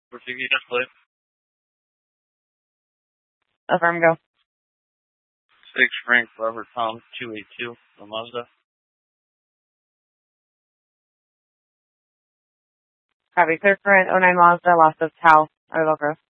Proceed display. Affirm, go. 6 Frank Robert Tom 282 for Mazda. Copy. Clear current 09 Mazda, loss of Tau, Arlo Grove.